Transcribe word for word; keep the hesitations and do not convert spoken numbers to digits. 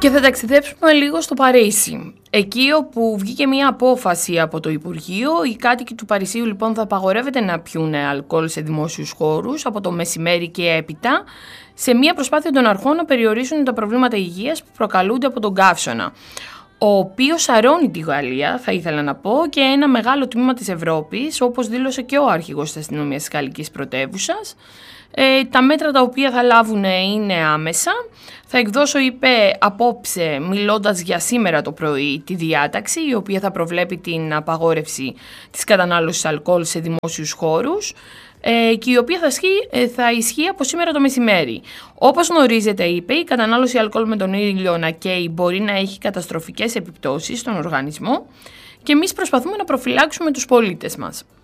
Και θα ταξιδέψουμε λίγο στο Παρίσι. Εκεί όπου βγήκε μια απόφαση από το Υπουργείο, οι κάτοικοι του Παρισίου λοιπόν θα απαγορεύεται να πιούν αλκοόλ σε δημόσιους χώρους από το μεσημέρι και έπειτα, σε μια προσπάθεια των αρχών να περιορίσουν τα προβλήματα υγείας που προκαλούνται από τον καύσωνα, ο οποίος σαρώνει τη Γαλλία, θα ήθελα να πω, και ένα μεγάλο τμήμα της Ευρώπης, όπως δήλωσε και ο αρχηγός της αστυνομίας της γαλλικής πρωτεύουσας. Ε, τα μέτρα τα οποία θα λάβουν είναι άμεσα. Θα εκδώσω, είπε, απόψε, μιλώντας για σήμερα το πρωί, τη διάταξη, η οποία θα προβλέπει την απαγόρευση της κατανάλωσης αλκοόλ σε δημόσιους χώρους, ε, και η οποία θα ισχύει, θα ισχύει από σήμερα το μεσημέρι. Όπως γνωρίζετε, είπε, η κατανάλωση αλκοόλ με τον ήλιο να καίει μπορεί να έχει καταστροφικές επιπτώσεις στον οργανισμό και εμείς προσπαθούμε να προφυλάξουμε τους πολίτες μας.